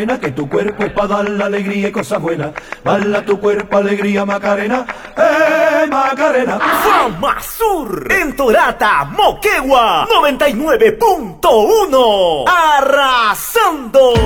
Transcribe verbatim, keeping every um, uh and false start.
Que tu cuerpo es para dar la alegría y cosas buenas. Bala tu cuerpo, alegría, Macarena. ¡Eh, Macarena! Fama Sur, en Torata, Moquegua, noventa y nueve punto uno. Arrasando.